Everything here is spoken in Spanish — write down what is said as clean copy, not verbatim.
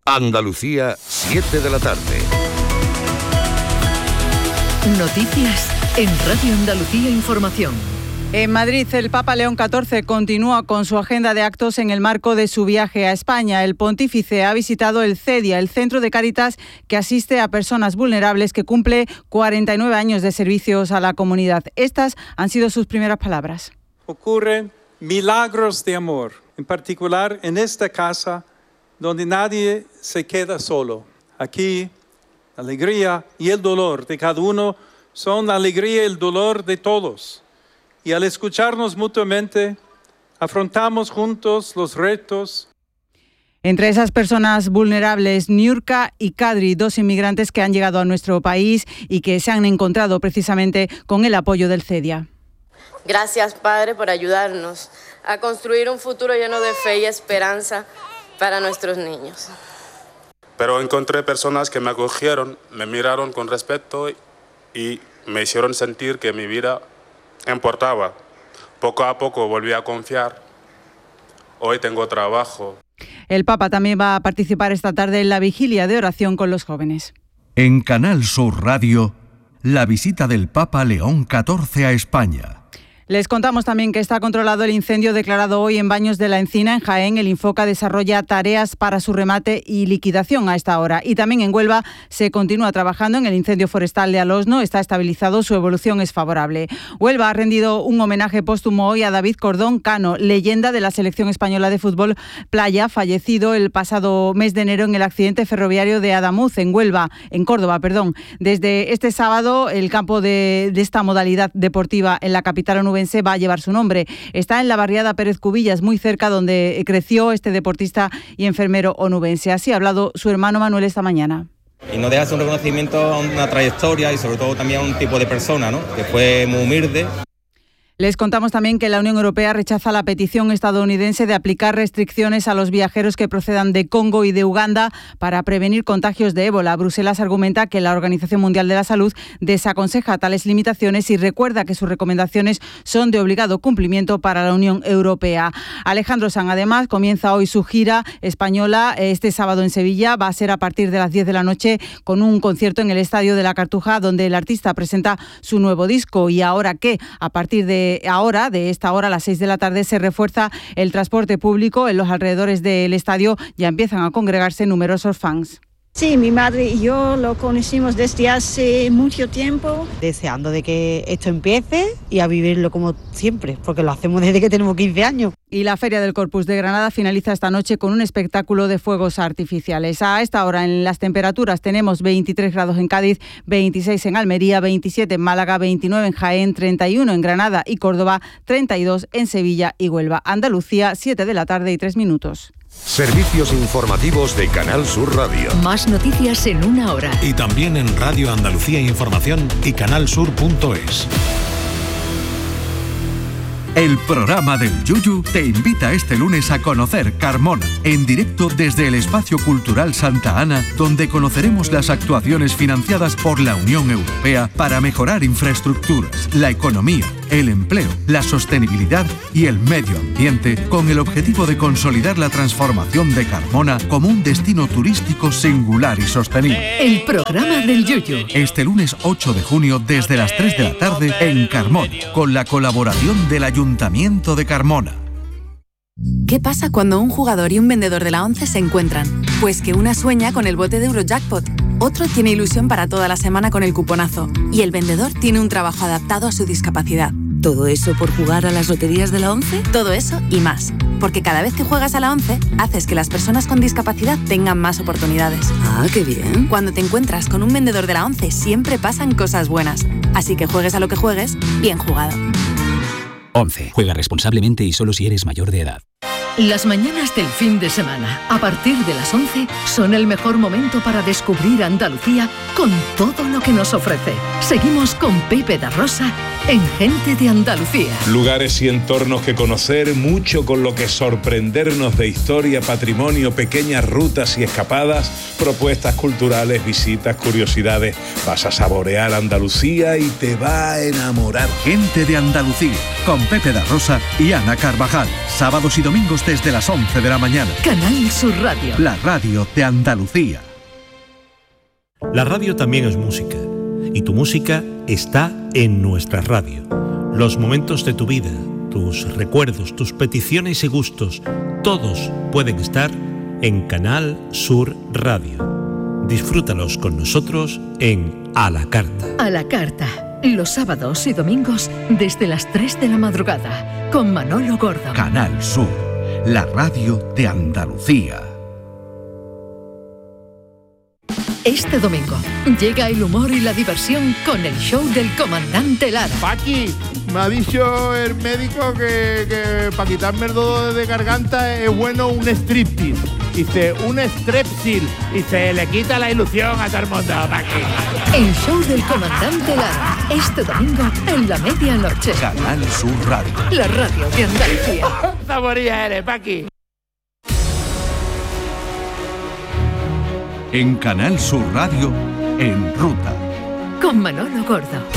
Andalucía, 7 de la tarde. Noticias en Radio Andalucía Información. En Madrid, el Papa León XIV continúa con su agenda de actos en el marco de su viaje a España. El pontífice ha visitado el CEDIA, el Centro de Cáritas que asiste a personas vulnerables, que cumple 49 años de servicios a la comunidad. Estas han sido sus primeras palabras. Ocurren milagros de amor, en particular en esta casa, donde nadie se queda solo. Aquí, la alegría y el dolor de cada uno son la alegría y el dolor de todos. Y al escucharnos mutuamente, afrontamos juntos los retos. Entre esas personas vulnerables, Niurka y Kadri, 2 inmigrantes que han llegado a nuestro país y que se han encontrado precisamente con el apoyo del CEDIA. Gracias, Padre, por ayudarnos a construir un futuro lleno de fe y esperanza para nuestros niños. Pero encontré personas que me acogieron, me miraron con respeto y me hicieron sentir que mi vida importaba. Poco a poco volví a confiar. Hoy tengo trabajo. El Papa también va a participar esta tarde en la vigilia de oración con los jóvenes. En Canal Sur Radio, la visita del Papa León XIV a España. Les contamos también que está controlado el incendio declarado hoy en Baños de la Encina, en Jaén. El Infoca desarrolla tareas para su remate y liquidación a esta hora. Y también en Huelva se continúa trabajando en el incendio forestal de Alosno. Está estabilizado, su evolución es favorable. Huelva ha rendido un homenaje póstumo hoy a David Cordón Cano, leyenda de la selección española de fútbol playa, fallecido el pasado mes de enero en el accidente ferroviario de Adamuz, en Córdoba. Desde este sábado, el campo de esta modalidad deportiva en la capital onubense va a llevar su nombre. Está en la barriada Pérez Cubillas, muy cerca donde creció este deportista y enfermero onubense. Así ha hablado su hermano Manuel esta mañana. Y no deja de ser un reconocimiento a una trayectoria y sobre todo también a un tipo de persona, ¿no?, que fue muy humilde. Les contamos también que la Unión Europea rechaza la petición estadounidense de aplicar restricciones a los viajeros que procedan de Congo y de Uganda para prevenir contagios de ébola. Bruselas argumenta que la Organización Mundial de la Salud desaconseja tales limitaciones y recuerda que sus recomendaciones son de obligado cumplimiento para la Unión Europea. Alejandro Sanz, además, comienza hoy su gira española este sábado en Sevilla. Va a ser a partir de las 10 de la noche con un concierto en el Estadio de la Cartuja, donde el artista presenta su nuevo disco. Y ahora que, a partir de esta hora, a las 6 de la tarde, se refuerza el transporte público en los alrededores del estadio, ya empiezan a congregarse numerosos fans. Sí, mi madre y yo lo conocimos desde hace mucho tiempo. Deseando de que esto empiece y a vivirlo como siempre, porque lo hacemos desde que tenemos 15 años. Y la Feria del Corpus de Granada finaliza esta noche con un espectáculo de fuegos artificiales. A esta hora en las temperaturas tenemos 23 grados en Cádiz, 26 en Almería, 27 en Málaga, 29 en Jaén, 31 en Granada y Córdoba, 32 en Sevilla y Huelva. Andalucía, 7 de la tarde y 3 minutos. Servicios informativos de Canal Sur Radio. Más noticias en una hora. Y también en Radio Andalucía Información y canalsur.es. El programa del Yuyu te invita este lunes a conocer Carmona, en directo desde el Espacio Cultural Santa Ana, donde conoceremos las actuaciones financiadas por la Unión Europea para mejorar infraestructuras, la economía, el empleo, la sostenibilidad y el medio ambiente, con el objetivo de consolidar la transformación de Carmona como un destino turístico singular y sostenible. El programa del Yuyu. Este lunes 8 de junio desde las 3 de la tarde en Carmona, con la colaboración del Ayuntamiento de Carmona. ¿Qué pasa cuando un jugador y un vendedor de la ONCE se encuentran? Pues que una sueña con el bote de Eurojackpot, otro tiene ilusión para toda la semana con el cuponazo y el vendedor tiene un trabajo adaptado a su discapacidad. ¿Todo eso por jugar a las loterías de la ONCE? Todo eso y más, porque cada vez que juegas a la ONCE, haces que las personas con discapacidad tengan más oportunidades. ¡Ah, qué bien! Cuando te encuentras con un vendedor de la ONCE siempre pasan cosas buenas, así que juegues a lo que juegues, bien jugado. ONCE. Juega responsablemente y solo si eres mayor de edad. Las mañanas del fin de semana, a partir de las 11, son el mejor momento para descubrir Andalucía con todo lo que nos ofrece. Seguimos con Pepe da Rosa en Gente de Andalucía. Lugares y entornos que conocer, mucho con lo que sorprendernos de historia, patrimonio, pequeñas rutas y escapadas, propuestas culturales, visitas, curiosidades. Vas a saborear Andalucía y te va a enamorar. Gente de Andalucía, con Pepe da Rosa y Ana Carvajal. Sábados y domingos sábados desde las 11 de la mañana. Canal Sur Radio. La radio de Andalucía. La radio también es música. Y tu música está en nuestra radio. Los momentos de tu vida, tus recuerdos, tus peticiones y gustos, todos pueden estar en Canal Sur Radio. Disfrútalos con nosotros en A la Carta. A la Carta, los sábados y domingos desde las 3 de la madrugada, con Manolo Gordo. Canal Sur, la radio de Andalucía. Este domingo llega el humor y la diversión con el show del Comandante Lara. Paqui, me ha dicho el médico que para quitarme el dolor de garganta es bueno un striptease. Dice, un strepsil. Y se le quita la ilusión a todo el mundo, Paqui. El show del Comandante Lara. Este domingo en la medianoche. Canal Sur Radio. La radio de Andalucía. Saboría eres, Paqui. En Canal Sur Radio, En Ruta. Con Manolo Gordo.